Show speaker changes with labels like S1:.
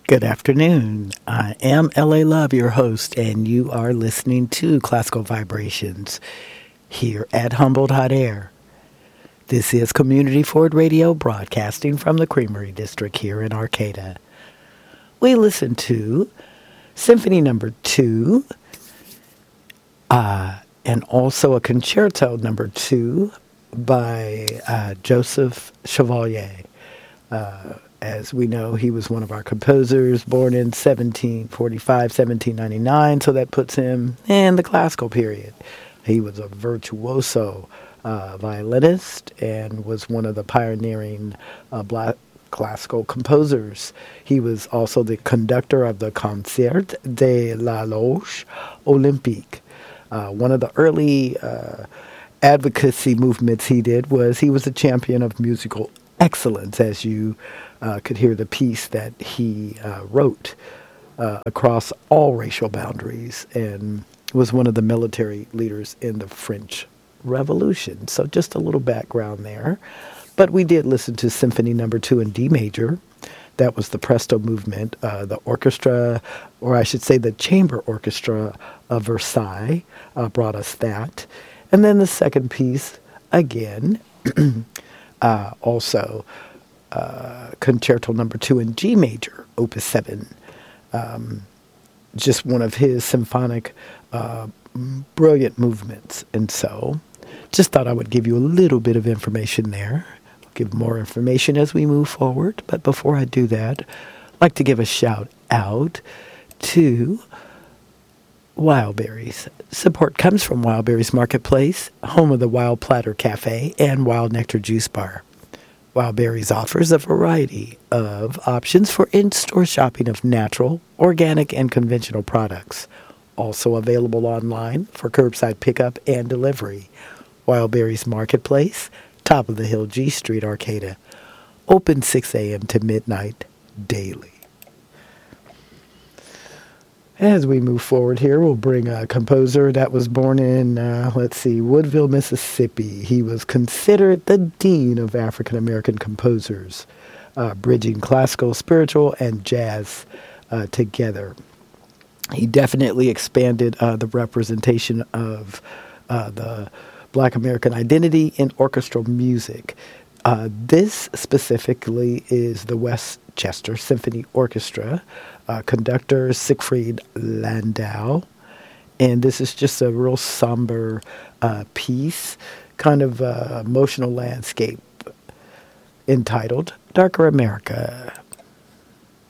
S1: Good afternoon. I am LA Love, your host, and you are listening to Classical Vibrations here at Humboldt Hot Air. This is Community Ford Radio broadcasting from the Creamery District here in Arcata. We listen to Symphony Number 2 and also a Concerto Number 2 by Joseph Chevalier. As we know, he was one of our composers, born in 1745, 1799, so that puts him in the classical period. He was a virtuoso violinist and was one of the pioneering black classical composers. He was also the conductor of the Concert de la Loge Olympique. One of the early advocacy movements he did was he was a champion of musical excellence, as you could hear the piece that he wrote across all racial boundaries, and was one of the military leaders in the French Revolution. So just a little background there. But we did listen to Symphony Number 2 in D major. That was the Presto movement. The orchestra, or I should say the chamber orchestra of Versailles, brought us that. And then the second piece, again, also Concerto Number 2 in G major, Opus 7. Just one of his symphonic brilliant movements. And so just thought I would give you a little bit of information there. I'll give more information as we move forward. But before I do that, I'd like to give a shout out to Wild Berries. Support comes from Wild Berries Marketplace, home of the Wild Platter Cafe and Wild Nectar Juice Bar. Wild Berries offers a variety of options for in-store shopping of natural, organic, and conventional products. Also available online for curbside pickup and delivery. Wild Berries Marketplace, top of the hill, G Street, Arcata. Open 6 a.m. to midnight daily. As we move forward here, we'll bring a composer that was born in, Woodville, Mississippi. He was considered the dean of African American composers, bridging classical, spiritual, and jazz together. He definitely expanded the representation of the Black American identity in orchestral music. This specifically is the Westchester Symphony Orchestra, conductor Siegfried Landau. And this is just a real somber piece, kind of emotional landscape entitled Darker America.